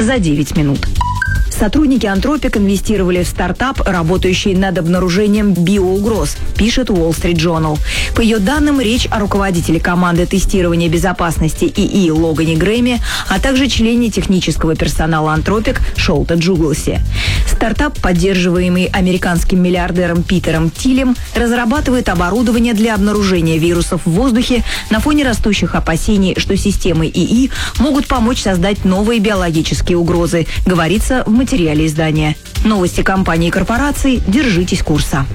за 9 минут. Сотрудники Anthropic инвестировали в стартап, работающий над обнаружением биоугроз, пишет Wall Street Journal. По ее данным, речь о руководителе команды тестирования безопасности ИИ Логане Грэме, а также члене технического персонала Anthropic Шолта Джугласе. Стартап, поддерживаемый американским миллиардером Питером Тилем, разрабатывает оборудование для обнаружения вирусов в воздухе на фоне растущих опасений, что системы ИИ могут помочь создать новые биологические угрозы, говорится в материале издания. Новости компании и корпораций. Держитесь курса.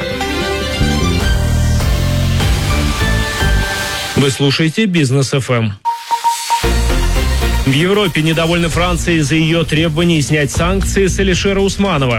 Вы слушаете «Бизнес ФМ». В Европе недовольны Францией за ее требование снять санкции с Алишера Усманова.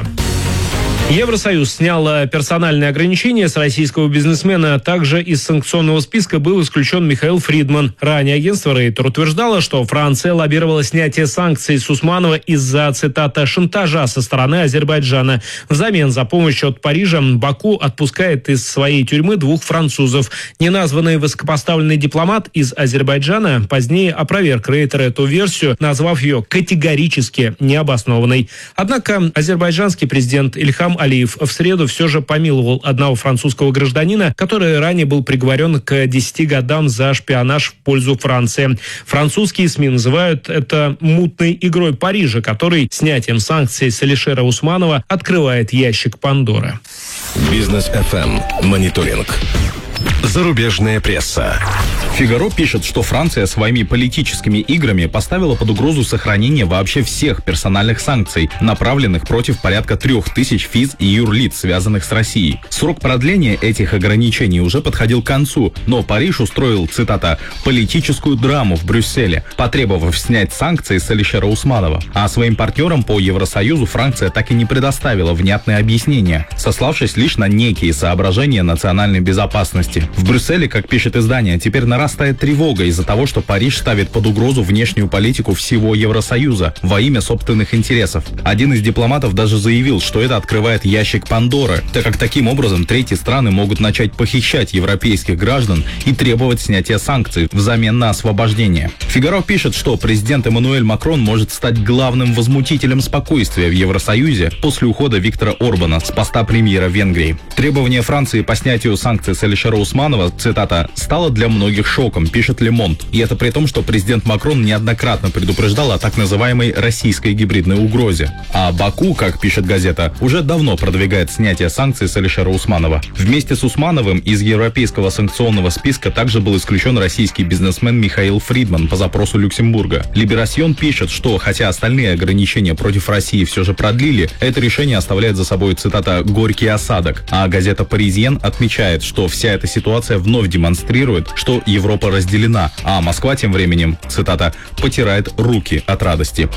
Евросоюз снял персональные ограничения с российского бизнесмена, а также из санкционного списка был исключен Михаил Фридман. Ранее агентство Рейтер утверждало, что Франция лоббировала снятие санкций с Усманова из-за, цитата, «шантажа со стороны Азербайджана». Взамен за помощь от Парижа Баку отпускает из своей тюрьмы 2 французов. Неназванный высокопоставленный дипломат из Азербайджана позднее опроверг Рейтер эту версию, назвав ее категорически необоснованной. Однако азербайджанский президент Ильхам Алиев в среду все же помиловал одного французского гражданина, который ранее был приговорен к 10 годам за шпионаж в пользу Франции. Французские СМИ называют это мутной игрой Парижа, который снятием санкций с Алишера Усманова открывает ящик Пандоры. Бизнес ФМ. Мониторинг. Зарубежная пресса. «Фигаро» пишет, что Франция своими политическими играми поставила под угрозу сохранение вообще всех персональных санкций, направленных против порядка 3000 физ и юрлиц, связанных с Россией. Срок продления этих ограничений уже подходил к концу, но Париж устроил, цитата, «политическую драму в Брюсселе», потребовав снять санкции с Алишера Усманова. А своим партнерам по Евросоюзу Франция так и не предоставила внятные объяснения, сославшись лишь на некие соображения национальной безопасности. В Брюсселе, как пишет издание, теперь нарастает тревога из-за того, что Париж ставит под угрозу внешнюю политику всего Евросоюза во имя собственных интересов. Один из дипломатов даже заявил, что это открывает ящик Пандоры, так как таким образом третьи страны могут начать похищать европейских граждан и требовать снятия санкций взамен на освобождение. «Фигаро» пишет, что президент Эммануэль Макрон может стать главным возмутителем спокойствия в Евросоюзе после ухода Виктора Орбана с поста премьера Венгрии. Требование Франции по снятию санкций с Алишера Усманова, цитата, «стало для многих шоком», пишет Le Monde. И это при том, что президент Макрон неоднократно предупреждал о так называемой российской гибридной угрозе. А Баку, как пишет газета, уже давно продвигает снятие санкций с Алишера Усманова. Вместе с Усмановым из европейского санкционного списка также был исключен российский бизнесмен Михаил Фридман по запросу Люксембурга. Либерасьон пишет, что хотя остальные ограничения против России все же продлили, это решение оставляет за собой, цитата, «горький осадок». А газета Паризьен отмечает, что вся эта ситуация вновь демонстрирует, что Европа разделена, а Москва тем временем, цитата, «потирает руки от радости».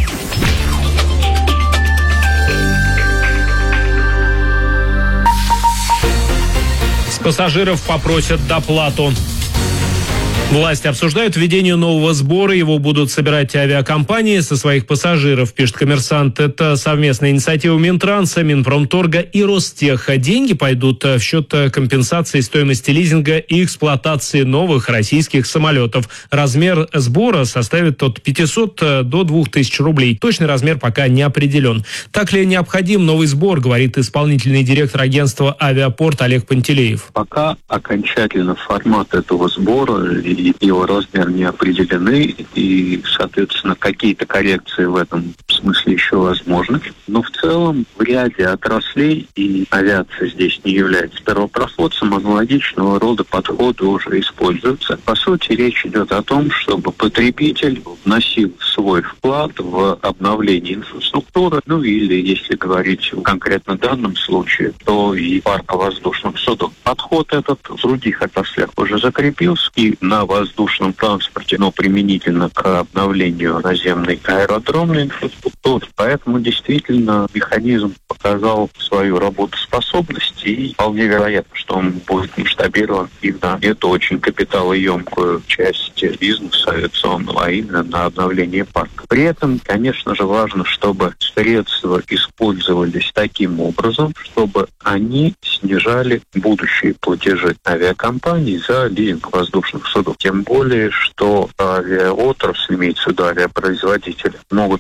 С пассажиров попросят доплату. Власти обсуждают введение нового сбора. Его будут собирать авиакомпании со своих пассажиров, пишет «Коммерсант». Это совместная инициатива Минтранса, Минпромторга и Ростеха. Деньги пойдут в счет компенсации стоимости лизинга и эксплуатации новых российских самолетов. Размер сбора составит от 500 до 2000 рублей. Точный размер пока не определен. Так ли необходим новый сбор, говорит исполнительный директор агентства «Авиапорт» Олег Пантелеев. Пока окончательно формат этого сбора и его размер не определены, и, соответственно, какие-то коррекции в этом смысле еще возможны. Но в целом в ряде отраслей, и авиация здесь не является первопроходцем, аналогичного рода подходы уже используются. По сути, речь идет о том, чтобы потребитель вносил свой вклад в обновление инфраструктуры, ну или, если говорить в конкретно данном случае, то и парка воздушных судов. Подход этот в других отраслях уже закрепился, и на воздушном транспорте, но применительно к обновлению наземной аэродромной инфраструктуры. Поэтому действительно механизм показал свою работоспособность, и вполне вероятно, что он будет масштабирован и на эту очень капиталоемкую часть бизнеса авиационного, а именно на обновление парка. При этом, конечно же, важно, чтобы средства использовались таким образом, чтобы они снижали будущие платежи авиакомпаний за лизинг воздушных судов. Тем более, что авиаотрасль, имеется в виду авиапроизводители, могут